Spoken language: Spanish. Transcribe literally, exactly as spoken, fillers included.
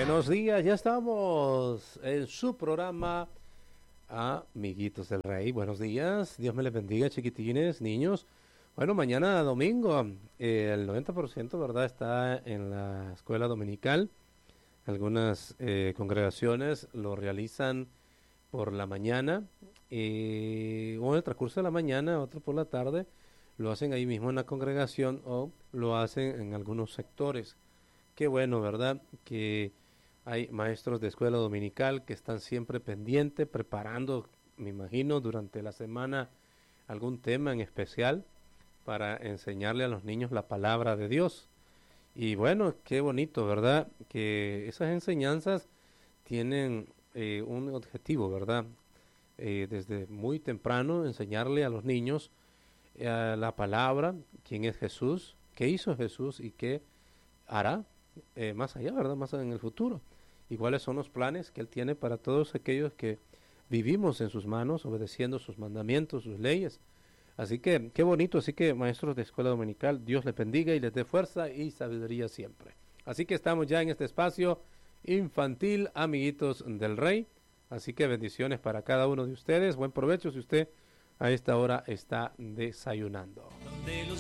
Buenos días, ya estamos en su programa Amiguitos del Rey. Buenos días, Dios me les bendiga, chiquitines, niños. Bueno, mañana domingo, eh, el noventa por ciento, ¿verdad?, está en la escuela dominical. Algunas eh, congregaciones lo realizan por la mañana, eh, o en el transcurso de la mañana, otro por la tarde. Lo hacen ahí mismo en la congregación o lo hacen en algunos sectores. Qué bueno, ¿verdad?, que hay maestros de escuela dominical que están siempre pendientes, preparando, me imagino, durante la semana algún tema en especial para enseñarle a los niños la palabra de Dios. Y bueno, qué bonito, ¿verdad?, que esas enseñanzas tienen eh, un objetivo, ¿verdad? Eh, desde muy temprano enseñarle a los niños eh, la palabra, quién es Jesús, qué hizo Jesús y qué hará eh, más allá, ¿verdad?, más en el futuro. Y cuáles son los planes que Él tiene para todos aquellos que vivimos en sus manos, obedeciendo sus mandamientos, sus leyes. Así que, qué bonito. Así que, maestros de escuela dominical, Dios les bendiga y les dé fuerza y sabiduría siempre. Así que estamos ya en este espacio infantil, amiguitos del Rey. Así que bendiciones para cada uno de ustedes. Buen provecho si usted a esta hora está desayunando.